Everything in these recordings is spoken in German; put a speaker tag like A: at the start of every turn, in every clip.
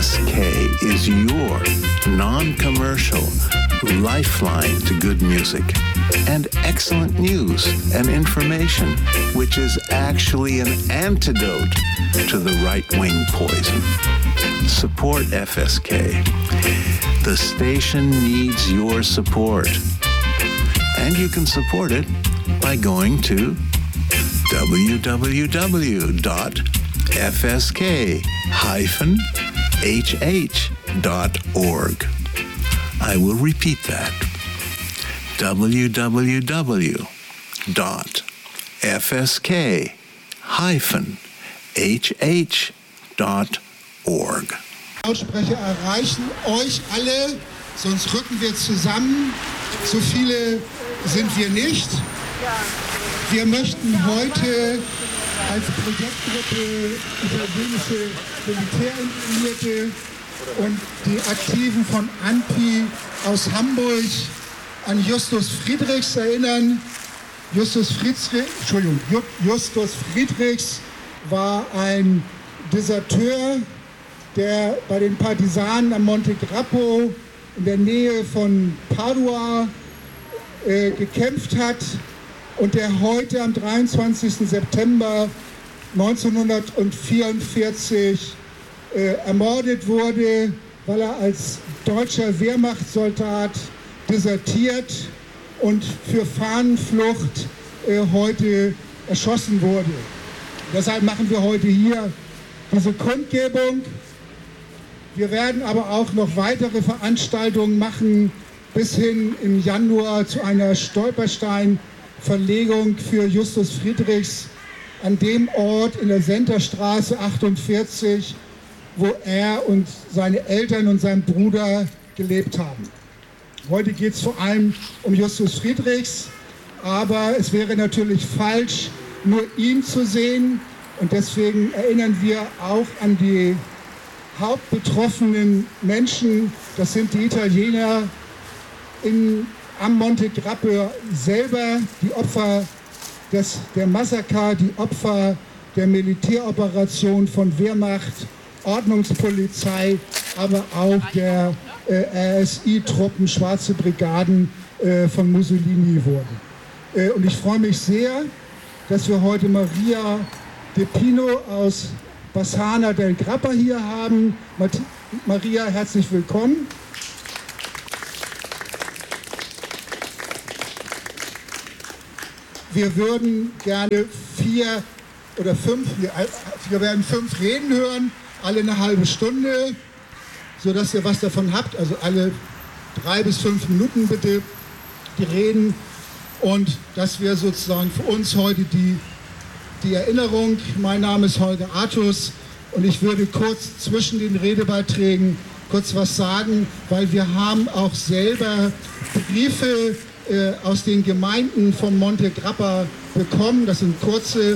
A: FSK is your non-commercial lifeline to good music and excellent news and information, which is actually an antidote to the right-wing poison. Support FSK. The station needs your support. And you can support it by going to www.fsk-hh.org. I will repeat that. www.fsk-hh.org.
B: Lautsprecher erreichen euch alle, sonst rücken wir zusammen. So viele sind wir nicht. Wir möchten heute als Projektgruppe italienische Militärinternierte und die Aktiven von ANPI aus Hamburg an Justus Friedrichs erinnern. Justus Friedrichs war ein Deserteur, der bei den Partisanen am Monte Grappo in der Nähe von Padua gekämpft hat und der heute am 23. September 1944 ermordet wurde, weil er als deutscher Wehrmachtssoldat desertiert und für Fahnenflucht heute erschossen wurde. Deshalb machen wir heute hier diese Kundgebung. Wir werden aber auch noch weitere Veranstaltungen machen, bis hin im Januar zu einer Stolpersteinverlegung für Justus Friedrichs an dem Ort in der Senterstraße 48, wo er und seine Eltern und sein Bruder gelebt haben. Heute geht es vor allem um Justus Friedrichs, aber es wäre natürlich falsch, nur ihn zu sehen. Und deswegen erinnern wir auch an die hauptbetroffenen Menschen. Das sind die Italiener am Monte Grappo selber, die Opfer der Massaker, die Opfer der Militäroperation von Wehrmacht, Ordnungspolizei, aber auch der RSI-Truppen, Schwarze Brigaden von Mussolini wurden. Und ich freue mich sehr, dass wir heute Maria De Pino aus Bassana del Grappa hier haben. Maria, herzlich willkommen. Wir würden gerne 4 oder 5, wir werden 5 Reden hören, alle eine halbe Stunde, sodass ihr was davon habt. Also alle 3 bis 5 Minuten bitte die Reden. Und das wäre sozusagen für uns heute die Erinnerung. Mein Name ist Holger Artus und ich würde kurz zwischen den Redebeiträgen kurz was sagen, weil wir haben auch selber Briefe aus den Gemeinden von Monte Grappa bekommen. Das sind kurze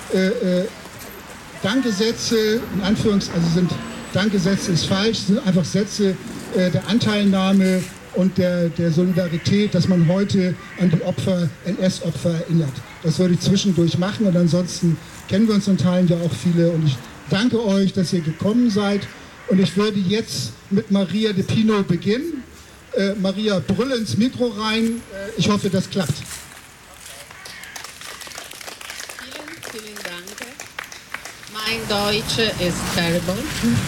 B: Danksätze, in also sind Danksätze ist falsch, sind einfach Sätze der Anteilnahme und der Solidarität, dass man heute an die NS-Opfer erinnert. Das würde ich zwischendurch machen und ansonsten kennen wir uns in Teilen ja auch viele und ich danke euch, dass ihr gekommen seid und ich würde jetzt mit Maria De Pino beginnen. Maria, brüll ins Mikro rein. Ich hoffe, das klappt.
C: Vielen Dank. Mein Deutsch ist terrible.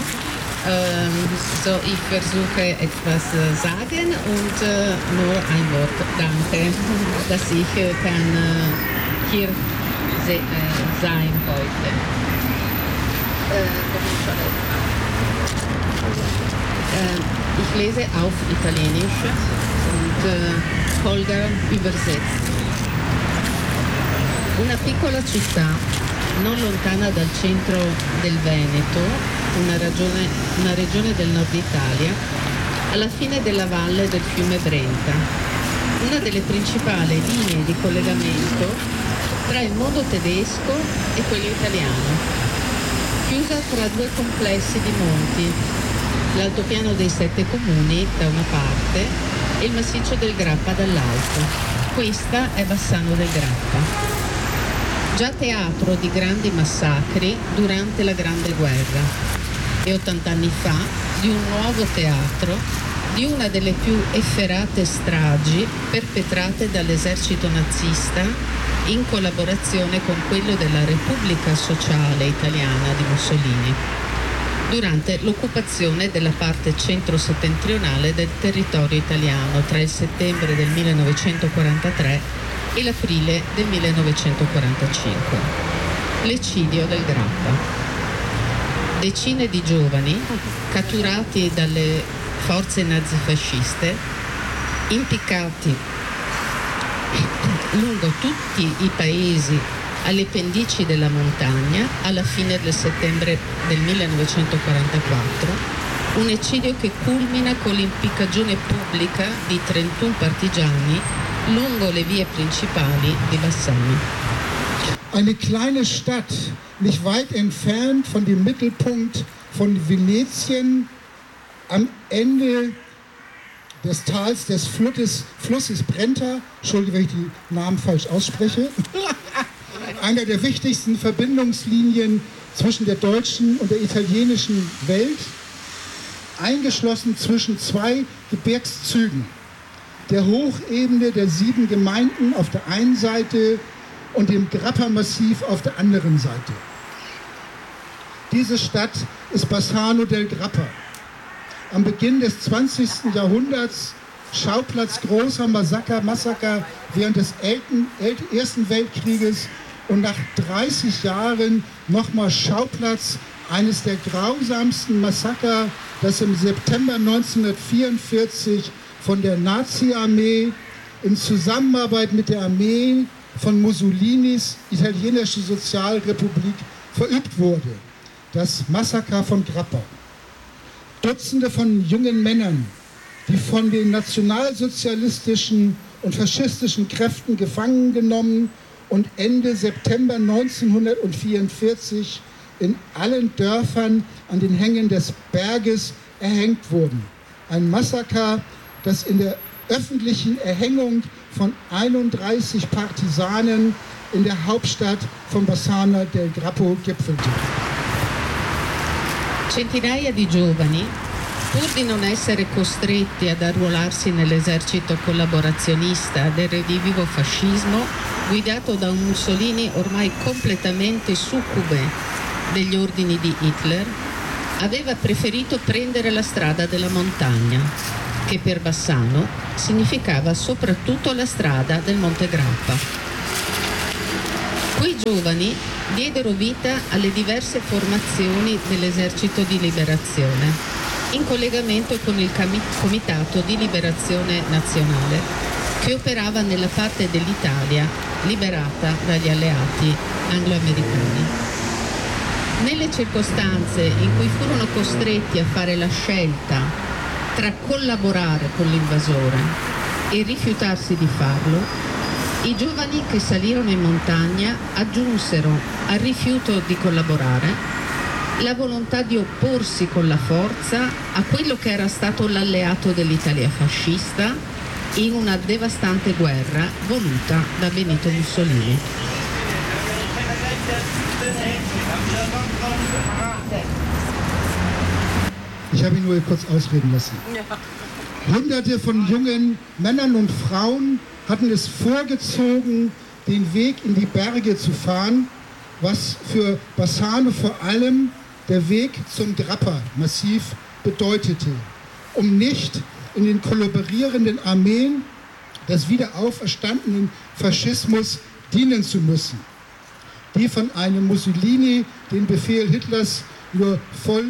C: So, ich versuche etwas sagen und nur ein Wort. Danke, dass ich kann hier sein heute. Ich lese auf Italienisch und Holger übersetzt. Una piccola città non lontana dal centro del Veneto, una regione del nord Italia, alla fine della valle del fiume Brenta, una delle principali linee di collegamento tra il mondo tedesco e quello italiano, chiusa tra 2 complessi di monti, l'altopiano dei 7 comuni da una parte e il massiccio del Grappa dall'altro. Questa è Bassano del Grappa. Già teatro di grandi massacri durante la Grande Guerra e 80 anni fa di un nuovo teatro di una delle più efferate stragi perpetrate dall'esercito nazista in collaborazione con quello della Repubblica Sociale Italiana di Mussolini, durante l'occupazione della parte centro-settentrionale del territorio italiano tra il settembre del 1943 e l'aprile del 1945. L'eccidio del Grappa. Decine di giovani, catturati dalle forze nazifasciste, impiccati lungo tutti i paesi alle pendici della montagna alla fine del settembre del 1944, un eccidio che culmina con l'impiccagione pubblica di 31 partigiani lungo le vie principali di Bassano.
B: Eine kleine Stadt, nicht weit entfernt von dem Mittelpunkt von Venetien, am Ende des Tals des Flusses Brenta, Entschuldigung, wenn ich die Namen falsch ausspreche, einer der wichtigsten Verbindungslinien zwischen der deutschen und der italienischen Welt, eingeschlossen zwischen zwei Gebirgszügen, der Hochebene der 7 Gemeinden auf der einen Seite und dem Grappa-Massiv auf der anderen Seite. Diese Stadt ist Bassano del Grappa. Am Beginn des 20. Jahrhunderts Schauplatz großer Massaker während des Ersten Weltkrieges und nach 30 Jahren nochmal Schauplatz eines der grausamsten Massaker, das im September 1944 von der Nazi-Armee in Zusammenarbeit mit der Armee von Mussolinis italienische Sozialrepublik verübt wurde. Das Massaker von Grappa. Dutzende von jungen Männern, die von den nationalsozialistischen und faschistischen Kräften gefangen genommen und Ende September 1944 in allen Dörfern an den Hängen des Berges erhängt wurden. Ein Massaker, das in der öffentlichen Erhängung von 31 Partisanen in der Hauptstadt von Bassano del Grappa gipfelte.
C: Centinaia di giovani, pur di non essere costretti ad arruolarsi nell'esercito collaborazionista del redivivo fascismo, guidato da un Mussolini ormai completamente succube degli ordini di Hitler, aveva preferito prendere la strada della montagna, che per Bassano significava soprattutto la strada del Monte Grappa. Quei giovani diedero vita alle diverse formazioni dell'Esercito di Liberazione, in collegamento con il Comitato di Liberazione Nazionale, che operava nella parte dell'Italia liberata dagli alleati anglo-americani. Nelle circostanze in cui furono costretti a fare la scelta tra collaborare con l'invasore e rifiutarsi di farlo, i giovani che salirono in montagna aggiunsero al rifiuto di collaborare la volontà di opporsi con la forza a quello che era stato l'alleato dell'Italia fascista in una devastante guerra voluta da Benito Mussolini.
B: Ich habe ihn nur kurz ausreden lassen. Hunderte von jungen Männern und Frauen hatten es vorgezogen, den Weg in die Berge zu fahren, was für Bassano vor allem der Weg zum Grappa-Massiv bedeutete, um nicht in den kollaborierenden Armeen des wiederauferstandenen Faschismus dienen zu müssen, die von einem Mussolini den Befehl Hitlers nur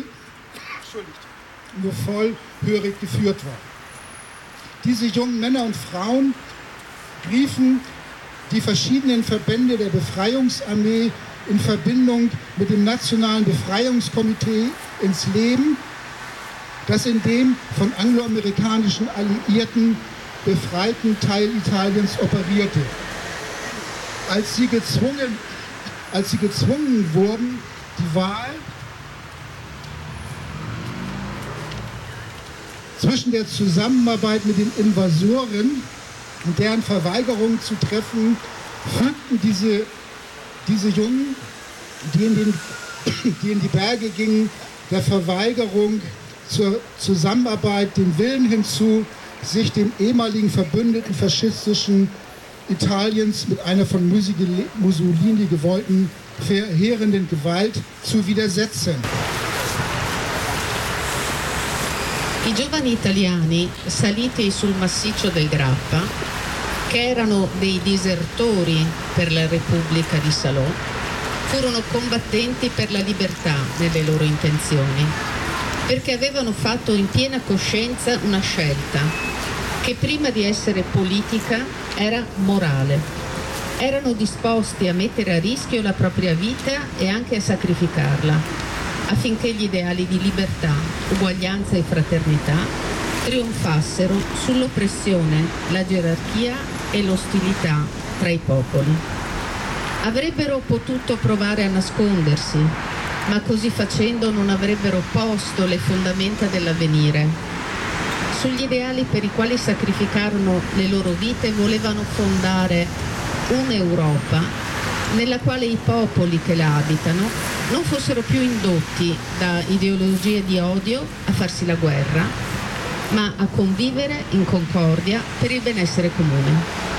B: vollhörig geführt war. Diese jungen Männer und Frauen riefen die verschiedenen Verbände der Befreiungsarmee in Verbindung mit dem Nationalen Befreiungskomitee ins Leben, das in dem von angloamerikanischen Alliierten befreiten Teil Italiens operierte. Als sie gezwungen wurden, die Wahl zwischen der Zusammenarbeit mit den Invasoren und deren Verweigerung zu treffen, fügten diese Jungen, die in die Berge gingen, der Verweigerung zur Zusammenarbeit den Willen hinzu, sich dem ehemaligen verbündeten faschistischen Italiens mit einer von Mussolini gewollten verheerenden Gewalt zu widersetzen.
C: I giovani italiani saliti sul massiccio del Grappa, che erano dei disertori per la Repubblica di Salò, furono combattenti per la libertà nelle loro intenzioni, perché avevano fatto in piena coscienza una scelta che prima di essere politica era morale. Erano disposti a mettere a rischio la propria vita e anche a sacrificarla, affinché gli ideali di libertà, uguaglianza e fraternità trionfassero sull'oppressione, la gerarchia e l'ostilità tra i popoli. Avrebbero potuto provare a nascondersi, ma così facendo non avrebbero posto le fondamenta dell'avvenire. Sugli ideali per i quali sacrificarono le loro vite volevano fondare un'Europa nella quale i popoli che la abitano non fossero più indotti da ideologie di odio a farsi la guerra, ma a convivere in concordia per il benessere comune.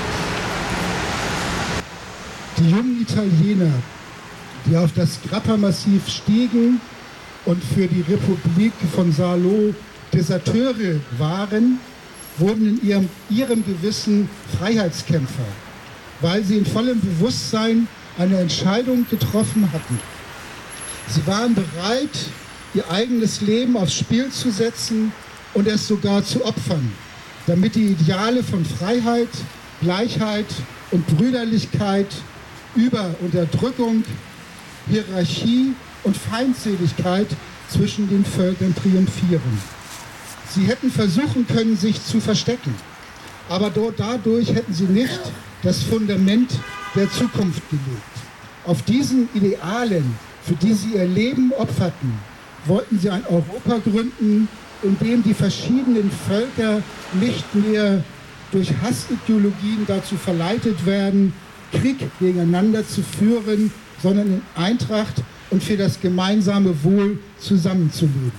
B: Die jungen Italiener, die auf das Grappa-Massiv stiegen und für die Republik von Salò Deserteure waren, wurden in ihrem Gewissen Freiheitskämpfer, weil sie in vollem Bewusstsein eine Entscheidung getroffen hatten. Sie waren bereit, ihr eigenes Leben aufs Spiel zu setzen und es sogar zu opfern, damit die Ideale von Freiheit, Gleichheit und Brüderlichkeit über Unterdrückung, Hierarchie und Feindseligkeit zwischen den Völkern triumphieren. Sie hätten versuchen können, sich zu verstecken, aber dadurch hätten sie nicht das Fundament der Zukunft gelegt. Auf diesen Idealen, für die sie ihr Leben opferten, wollten sie ein Europa gründen, in dem die verschiedenen Völker nicht mehr durch Hassideologien dazu verleitet werden, Krieg gegeneinander zu führen, sondern in Eintracht und für das gemeinsame Wohl zusammenzuleben.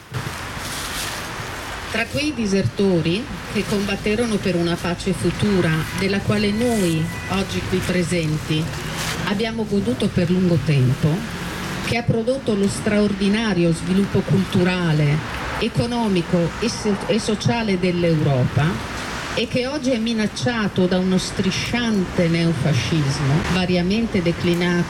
C: Tra quei disertori che combatterono per una pace futura, della quale noi, oggi qui presenti, abbiamo goduto per lungo tempo, che ha prodotto lo straordinario sviluppo culturale, economico e sociale dell'Europa e che oggi è minacciato da uno strisciante neofascismo variamente declinato